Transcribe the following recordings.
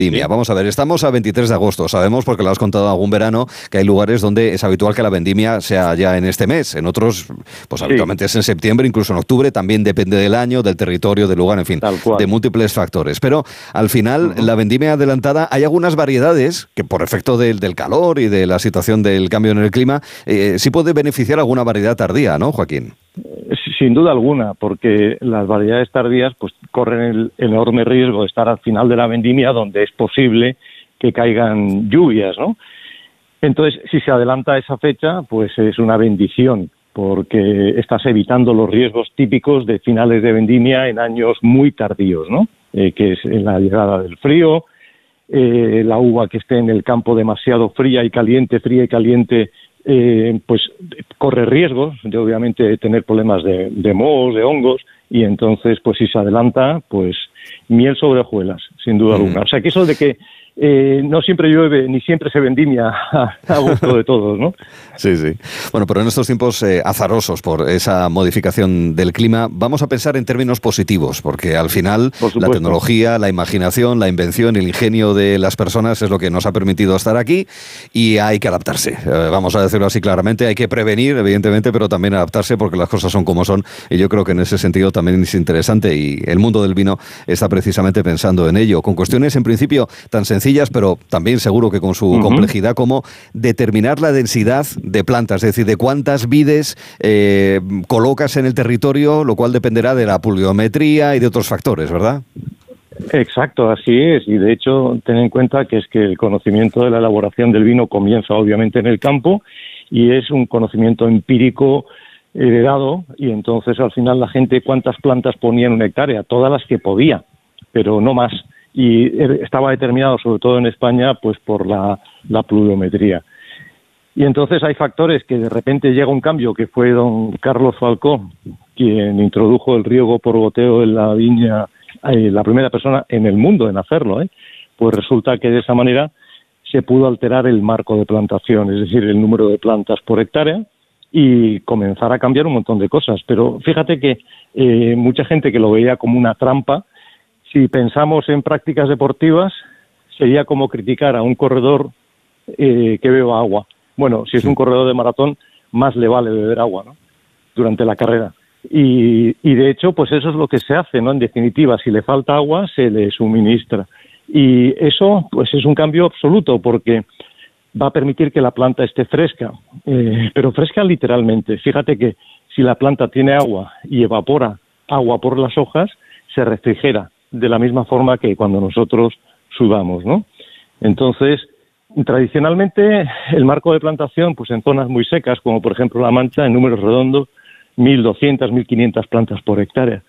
vendimia. Vamos a ver, estamos a 23 de agosto. Sabemos, porque lo has contado algún verano, que hay lugares donde es habitual que la vendimia sea ya en este mes. En otros, pues habitualmente es en septiembre, incluso en octubre. También depende del año, del territorio, del lugar, en fin, de múltiples factores. Pero al final, la vendimia adelantada, hay algunas variedades que por efecto del calor y de la situación del cambio en el clima, sí puede beneficiar a alguna variedad tardía, ¿no, Joaquín? Sin duda alguna, porque las variedades tardías pues corren el enorme riesgo de estar al final de la vendimia, donde es posible que caigan lluvias, ¿no? Entonces, si se adelanta esa fecha, pues es una bendición, porque estás evitando los riesgos típicos de finales de vendimia en años muy tardíos, ¿no? Que es la llegada del frío, la uva que esté en el campo demasiado fría y caliente, pues corre riesgos de obviamente tener problemas de mohos, de hongos, y entonces pues si se adelanta, pues miel sobre hojuelas, sin duda alguna. O sea que eso de que no siempre llueve ni siempre se vendimia a gusto de todos, ¿no? Sí, sí. Bueno, pero en estos tiempos azarosos por esa modificación del clima, vamos a pensar en términos positivos, porque al final la tecnología, la imaginación, la invención, el ingenio de las personas es lo que nos ha permitido estar aquí y hay que adaptarse. Vamos a decirlo así claramente, hay que prevenir, evidentemente, pero también adaptarse porque las cosas son como son y yo creo que en ese sentido también es interesante y el mundo del vino está precisamente pensando en ello, con cuestiones en principio tan sencillas, pero también seguro que con su complejidad, como determinar la densidad de plantas, es decir, de cuántas vides colocas en el territorio, lo cual dependerá de la pluviometría y de otros factores, ¿verdad? Exacto, así es, y de hecho ten en cuenta que es que el conocimiento de la elaboración del vino comienza obviamente en el campo y es un conocimiento empírico heredado, y entonces al final la gente cuántas plantas ponía en una hectárea, todas las que podía, pero no más. Y estaba determinado, sobre todo en España, pues por la pluviometría. Y entonces hay factores que de repente llega un cambio, que fue don Carlos Falcó, quien introdujo el riego por goteo en la viña, la primera persona en el mundo en hacerlo, pues resulta que de esa manera se pudo alterar el marco de plantación, es decir, el número de plantas por hectárea, y comenzar a cambiar un montón de cosas. Pero fíjate que mucha gente que lo veía como una trampa, si pensamos en prácticas deportivas, sería como criticar a un corredor que beba agua. Bueno, si es un corredor de maratón, más le vale beber agua, ¿no?, durante la carrera. Y de hecho, pues eso es lo que se hace, ¿no? En definitiva, si le falta agua, se le suministra. Y eso, pues es un cambio absoluto, porque va a permitir que la planta esté fresca, pero fresca literalmente. Fíjate que si la planta tiene agua y evapora agua por las hojas, se refrigera de la misma forma que cuando nosotros sudamos, ¿no? Entonces, tradicionalmente, el marco de plantación, pues en zonas muy secas, como por ejemplo La Mancha, en números redondos, 1.200, 1.500 plantas por hectárea,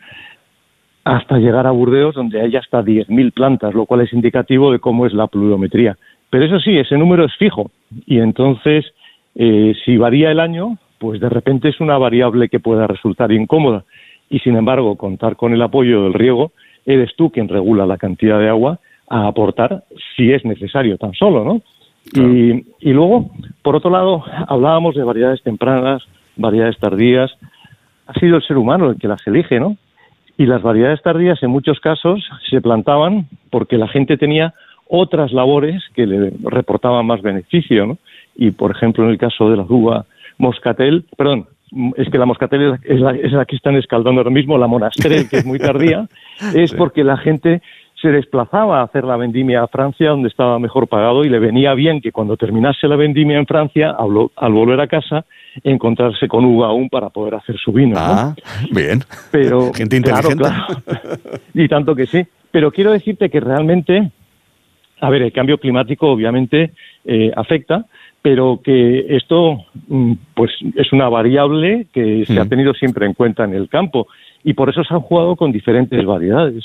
hasta llegar a Burdeos, donde hay hasta 10.000 plantas, lo cual es indicativo de cómo es la pluviometría. Pero eso sí, ese número es fijo, y entonces, si varía el año, pues de repente es una variable que pueda resultar incómoda, y sin embargo, contar con el apoyo del riego, eres tú quien regula la cantidad de agua a aportar si es necesario tan solo, ¿no? Claro. Y luego, por otro lado, hablábamos de variedades tempranas, variedades tardías. Ha sido el ser humano el que las elige, ¿no? Y las variedades tardías en muchos casos se plantaban porque la gente tenía otras labores que le reportaban más beneficio, ¿no? Y, por ejemplo, en el caso de la uva Moscatel, es que la Moscatel es la que están escaldando ahora mismo, la Monastrell, que es muy tardía, es porque la gente se desplazaba a hacer la vendimia a Francia, donde estaba mejor pagado, y le venía bien que cuando terminase la vendimia en Francia, al volver a casa, encontrarse con uva aún para poder hacer su vino, ¿no? Bien. Pero, gente inteligente. Claro. Y tanto que sí. Pero quiero decirte que realmente, a ver, el cambio climático obviamente afecta, pero que esto pues es una variable que se ha tenido siempre en cuenta en el campo, y por eso se han jugado con diferentes variedades.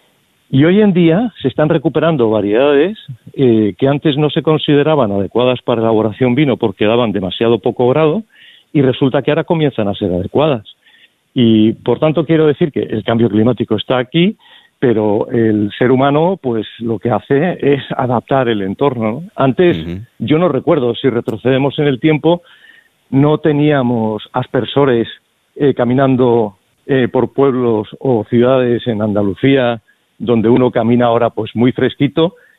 Y hoy en día se están recuperando variedades que antes no se consideraban adecuadas para elaboración vino porque daban demasiado poco grado, y resulta que ahora comienzan a ser adecuadas. Y por tanto quiero decir que el cambio climático está aquí, pero el ser humano pues lo que hace es adaptar el entorno, ¿no? Antes, yo no recuerdo, si retrocedemos en el tiempo, no teníamos aspersores caminando por pueblos o ciudades en Andalucía, donde uno camina ahora pues muy fresquito,